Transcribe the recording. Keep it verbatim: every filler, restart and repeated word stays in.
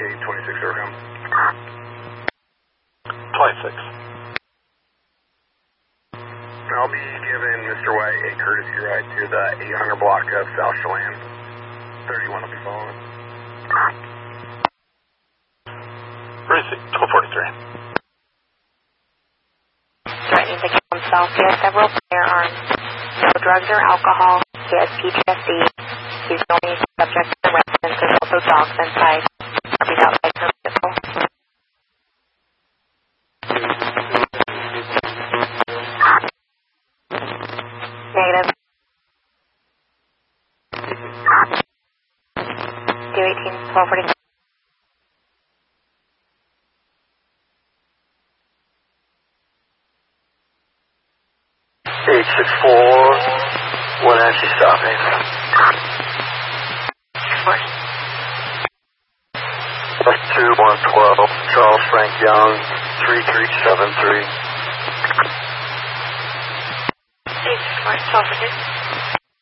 eight twenty-six Orcom. twenty-six. I'll be giving Mister White a courtesy ride to the eight hundred block of South Chelan. thirty-one will be following. Receipt, twelve forty-three. Threatening to kill himself. He has several firearms. No drugs or alcohol. He has P T S D. He's the only subject to the weapons. There's also dogs inside. He's outside her vehicle. Negative. two eighteen, twelve forty. eight six four, one actually stopping. West two one twelve, Charles Frank Young, three three seven three. eight six four, twelve forty.